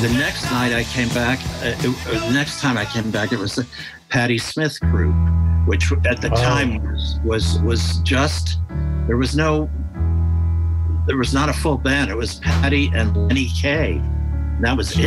The next night I came back, the next time I came back, it was the Patti Smith group, which at the time was just, there was not a full band. It was Patti and Lenny Kaye. That was it.